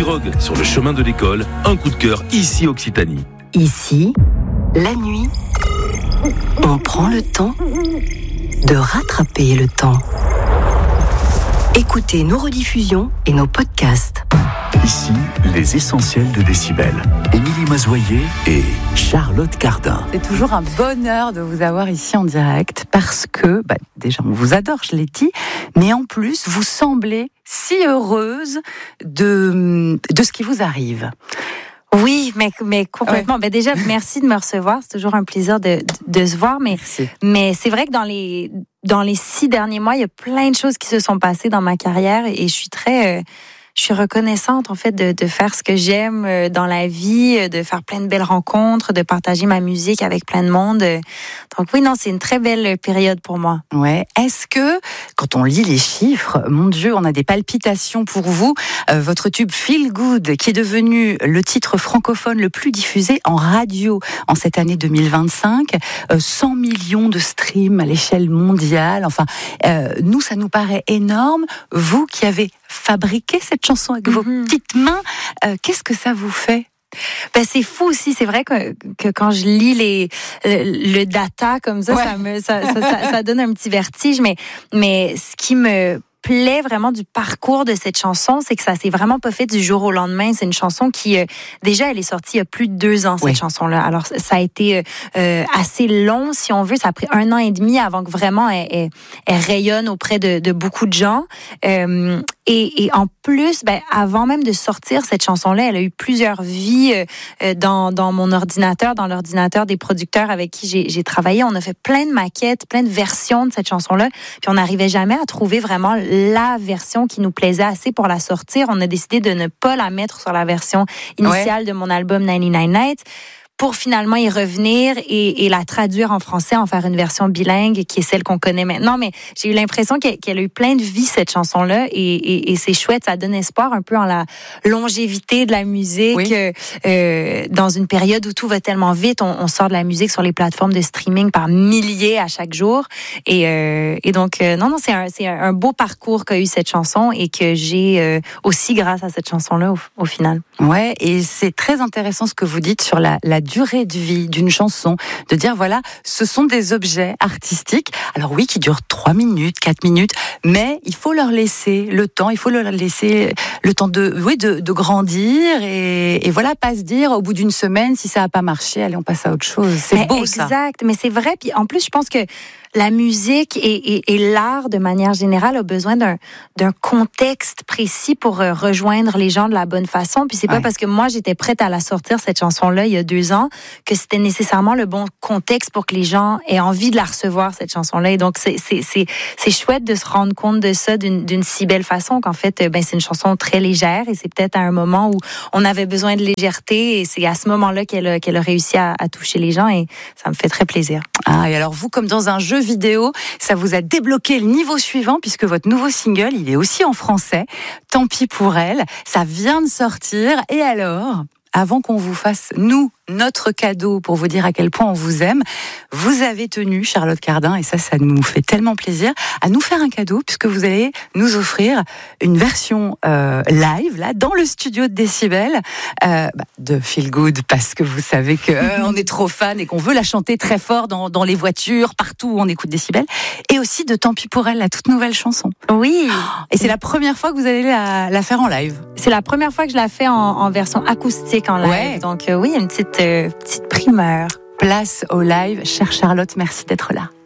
pirogue sur le chemin de l'école, un coup de cœur ici Occitanie. Ici, la nuit, on prend le temps de rattraper le temps. Écoutez nos rediffusions et nos podcasts. Ici, les essentiels de Décibel. Émilie Mazoyer et Charlotte Cardin. C'est toujours un bonheur de vous avoir ici en direct parce que, déjà, on vous adore, je l'ai dit, mais en plus, vous semblez si heureuse de ce qui vous arrive. Oui, mais complètement. Ouais. Déjà, merci de me recevoir. C'est toujours un plaisir de se voir. Mais c'est vrai que dans les 6 derniers mois, il y a plein de choses qui se sont passées dans ma carrière et je suis reconnaissante, en fait, de faire ce que j'aime dans la vie, de faire plein de belles rencontres, de partager ma musique avec plein de monde. Donc oui, non, c'est une très belle période pour moi. Ouais. Est-ce que, quand on lit les chiffres, mon Dieu, on a des palpitations pour vous. Votre tube Feel Good, qui est devenu le titre francophone le plus diffusé en radio en cette année 2025, 100 millions de streams à l'échelle mondiale. Enfin, nous, ça nous paraît énorme. Vous qui avez fabriqué cette chanson avec vos petites mains, qu'est-ce que ça vous fait? C'est fou aussi. C'est vrai que quand je lis le data comme ça, ça donne un petit vertige. Mais ce qui me plaît vraiment du parcours de cette chanson, c'est que ça s'est vraiment pas fait du jour au lendemain. C'est une chanson qui, déjà, elle est sortie il y a plus de 2 ans, cette chanson-là. Alors, ça a été assez long, si on veut. Ça a pris 1 an et demi avant que vraiment elle rayonne auprès de beaucoup de gens. Et en plus, avant même de sortir cette chanson-là, elle a eu plusieurs vies dans mon ordinateur, dans l'ordinateur des producteurs avec qui j'ai travaillé. On a fait plein de maquettes, plein de versions de cette chanson-là, puis on n'arrivait jamais à trouver vraiment la version qui nous plaisait assez pour la sortir. On a décidé de ne pas la mettre sur la version initiale de mon album 99 Nights, pour finalement y revenir et la traduire en français, en faire une version bilingue qui est celle qu'on connaît maintenant. Mais j'ai eu l'impression qu'elle a eu plein de vie, cette chanson-là, et c'est chouette. Ça donne espoir un peu en la longévité de la musique, dans une période où tout va tellement vite. On sort de la musique sur les plateformes de streaming par milliers à chaque jour. Et donc, non, c'est un beau parcours qu'a eu cette chanson et que j'ai aussi grâce à cette chanson-là au final. Ouais, et c'est très intéressant ce que vous dites sur la durée de vie d'une chanson, de dire voilà, ce sont des objets artistiques, alors oui, qui durent 3 minutes, 4 minutes, mais il faut leur laisser le temps, il faut leur laisser le temps de grandir et voilà, pas se dire au bout d'une semaine, si ça n'a pas marché, allez, on passe à autre chose. C'est beau, ça. Exact, mais c'est vrai, puis en plus, je pense que la musique et l'art, de manière générale, a besoin d'un contexte précis pour rejoindre les gens de la bonne façon. Puis c'est pas parce que moi, j'étais prête à la sortir, cette chanson-là, il y a 2 ans, que c'était nécessairement le bon contexte pour que les gens aient envie de la recevoir, cette chanson-là. Et donc, c'est chouette de se rendre compte de ça d'une si belle façon, qu'en fait, c'est une chanson très légère et c'est peut-être à un moment où on avait besoin de légèreté et c'est à ce moment-là qu'elle a réussi à toucher les gens et ça me fait très plaisir. Ah, et alors vous, comme dans un jeu vidéo, ça vous a débloqué le niveau suivant puisque votre nouveau single, il est aussi en français. Tant pis pour elle, ça vient de sortir. Et alors, avant qu'on vous fasse, nous, notre cadeau pour vous dire à quel point on vous aime, vous avez tenu, Charlotte Cardin, et ça nous fait tellement plaisir, à nous faire un cadeau puisque vous allez nous offrir une version live, là, dans le studio de Décibel, de Feel Good, parce que vous savez qu'on est trop fan et qu'on veut la chanter très fort dans les voitures, partout où on écoute Décibel, et aussi de Tant pis pour elle, la toute nouvelle chanson. Oui. Et c'est la première fois que vous allez la faire en live. C'est la première fois que je la fais en version acoustique en live. Ouais. Donc oui, une petite primeur. Place au live. Chère Charlotte, merci d'être là.